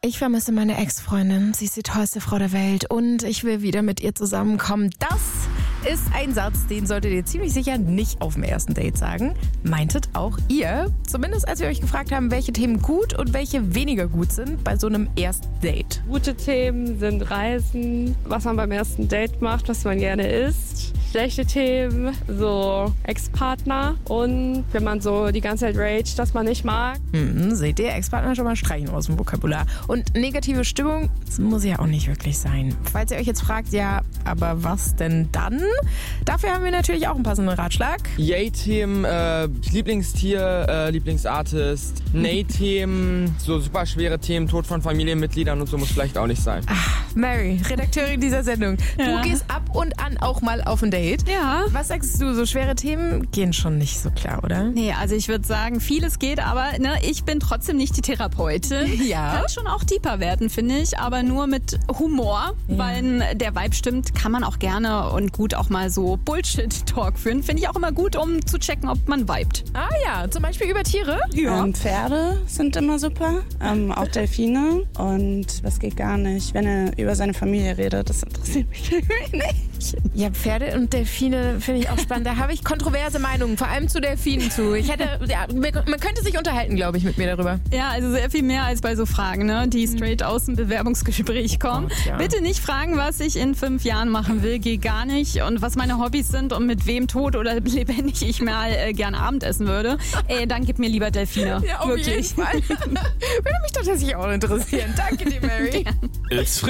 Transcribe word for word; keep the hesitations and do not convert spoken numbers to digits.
Ich vermisse meine Ex-Freundin. Sie ist die tollste Frau der Welt und ich will wieder mit ihr zusammenkommen. Das ist ein Satz, den solltet ihr ziemlich sicher nicht auf dem ersten Date sagen. Meintet auch ihr. Zumindest als wir euch gefragt haben, welche Themen gut und welche weniger gut sind bei so einem ersten Date. Gute Themen sind Reisen, was man beim ersten Date macht, was man gerne isst. Schlechte Themen, so Ex-Partner und wenn man so die ganze Zeit rage, dass man nicht mag. Hm, seht ihr, Ex-Partner schon mal streichen aus dem Vokabular. Und negative Stimmung, das muss ja auch nicht wirklich sein. Falls ihr euch jetzt fragt, ja, aber was denn dann? Dafür haben wir natürlich auch einen passenden Ratschlag. Yay-Themen, äh, Lieblingstier, äh, Lieblingsartist, Nay-Themen, so super schwere Themen, Tod von Familienmitgliedern und so muss vielleicht auch nicht sein. Ach, Mary, Redakteurin dieser Sendung. Ja. Du gehst ab und an auch mal auf ein Date. Ja. Was sagst du, so schwere Themen gehen schon nicht so klar, oder? Nee, also ich würde sagen, vieles geht, aber ne, ich bin trotzdem nicht die Therapeutin. Ja. Kann schon auch deeper werden, finde ich, aber nur mit Humor, Ja. weil der Vibe stimmt, kann man auch gerne und gut auch mal so Bullshit-Talk führen. Finde ich auch immer gut, um zu checken, ob man vibet. Ah ja, zum Beispiel über Tiere? Ähm, Pferde sind immer super, ähm, auch Delfine. Und was geht gar nicht, wenn er über seine Familie redet, das interessiert mich irgendwie nicht. Ja, Pferde und Delfine finde ich auch spannend. Da habe ich kontroverse Meinungen, vor allem zu Delfinen zu. Ich hätte, ja, man könnte sich unterhalten, glaube ich, mit mir darüber. Ja, also sehr viel mehr als bei so Fragen, ne, die straight aus dem Bewerbungsgespräch kommen. Gott, ja. Bitte nicht fragen, was ich in fünf Jahren machen will, geht gar nicht. Und was meine Hobbys sind und mit wem tot oder lebendig ich mal äh, gerne Abendessen würde. Ey, dann gib mir lieber Delfine. Ja, auf Wirklich. jeden Fall. Würde mich tatsächlich auch interessieren. Danke dir, Mary. It's frisch.